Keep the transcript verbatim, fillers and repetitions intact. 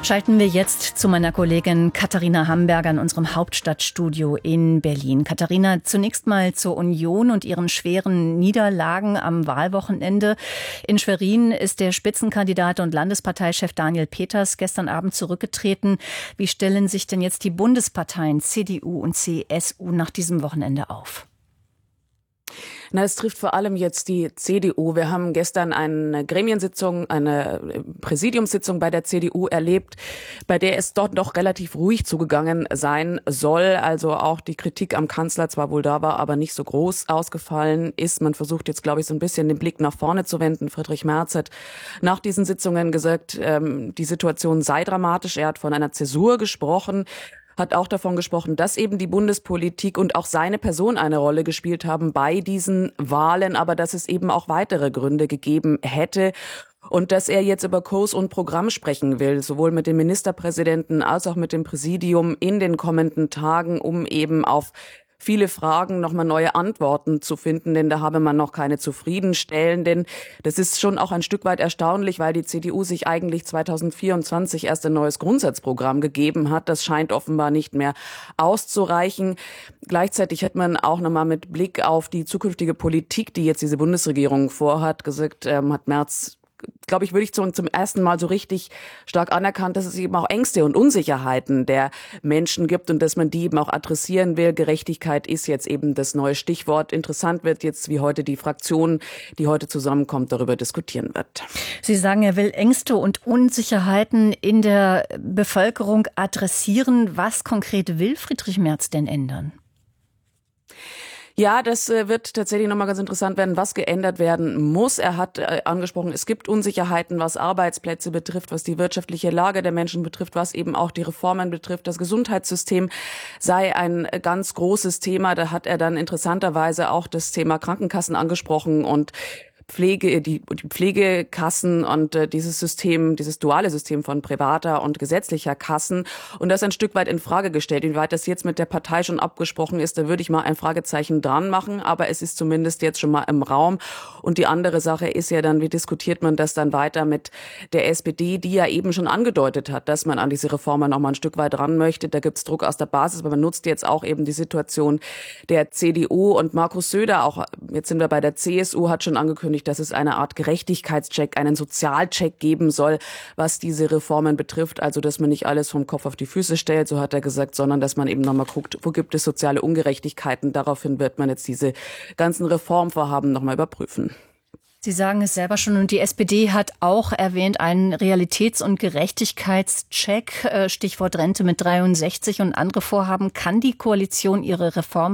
Schalten wir jetzt zu meiner Kollegin Katharina Hamberger in unserem Hauptstadtstudio in Berlin. Katharina, zunächst mal zur Union und ihren schweren Niederlagen am Wahlwochenende. In Schwerin ist der Spitzenkandidat und Landesparteichef Daniel Peters gestern Abend zurückgetreten. Wie stellen sich denn jetzt die Bundesparteien C D U und C S U nach diesem Wochenende auf? Na, es trifft vor allem jetzt die C D U. Wir haben gestern eine Gremiensitzung, eine Präsidiumssitzung bei der C D U erlebt, bei der es dort doch relativ ruhig zugegangen sein soll. Also auch die Kritik am Kanzler zwar wohl da war, aber nicht so groß ausgefallen ist. Man versucht jetzt, glaube ich, so ein bisschen den Blick nach vorne zu wenden. Friedrich Merz hat nach diesen Sitzungen gesagt, ähm, die Situation sei dramatisch. Er hat von einer Zäsur gesprochen, hat auch davon gesprochen, dass eben die Bundespolitik und auch seine Person eine Rolle gespielt haben bei diesen Wahlen, aber dass es eben auch weitere Gründe gegeben hätte. Und dass er jetzt über Kurs und Programm sprechen will, sowohl mit dem Ministerpräsidenten als auch mit dem Präsidium in den kommenden Tagen, um eben auf viele Fragen nochmal neue Antworten zu finden, denn da habe man noch keine zufriedenstellenden. Das ist schon auch ein Stück weit erstaunlich, weil die C D U sich eigentlich zweitausendvierundzwanzig erst ein neues Grundsatzprogramm gegeben hat. Das scheint offenbar nicht mehr auszureichen. Gleichzeitig hat man auch nochmal mit Blick auf die zukünftige Politik, die jetzt diese Bundesregierung vorhat, gesagt, ähm, hat Merz, glaube ich, würde ich zum, zum ersten Mal so richtig stark anerkannt, dass es eben auch Ängste und Unsicherheiten der Menschen gibt und dass man die eben auch adressieren will. Gerechtigkeit ist jetzt eben das neue Stichwort. Interessant wird jetzt, wie heute die Fraktion, die heute zusammenkommt, darüber diskutieren wird. Sie sagen, er will Ängste und Unsicherheiten in der Bevölkerung adressieren. Was konkret will Friedrich Merz denn ändern? Ja, das äh, wird tatsächlich nochmal ganz interessant werden, was geändert werden muss. Er hat äh, angesprochen, es gibt Unsicherheiten, was Arbeitsplätze betrifft, was die wirtschaftliche Lage der Menschen betrifft, was eben auch die Reformen betrifft. Das Gesundheitssystem sei ein ganz großes Thema. Da hat er dann interessanterweise auch das Thema Krankenkassen angesprochen und Pflege, die, die Pflegekassen und äh, dieses System, dieses duale System von privater und gesetzlicher Kassen und das ein Stück weit in Frage gestellt. Inwieweit das jetzt mit der Partei schon abgesprochen ist, da würde ich mal ein Fragezeichen dran machen, aber es ist zumindest jetzt schon mal im Raum. Und die andere Sache ist ja dann, wie diskutiert man das dann weiter mit der S P D, die ja eben schon angedeutet hat, dass man an diese Reformen noch mal ein Stück weit ran möchte. Da gibt's Druck aus der Basis, aber man nutzt jetzt auch eben die Situation der C D U und Markus Söder, auch jetzt sind wir bei der C S U, hat schon angekündigt, dass es eine Art Gerechtigkeitscheck, einen Sozialcheck geben soll, was diese Reformen betrifft. Also, dass man nicht alles vom Kopf auf die Füße stellt, so hat er gesagt, sondern dass man eben nochmal guckt, wo gibt es soziale Ungerechtigkeiten. Daraufhin wird man jetzt diese ganzen Reformvorhaben nochmal überprüfen. Sie sagen es selber schon und die S P D hat auch erwähnt einen Realitäts- und Gerechtigkeitscheck, Stichwort Rente mit dreiundsechzig und andere Vorhaben. Kann die Koalition ihre Reform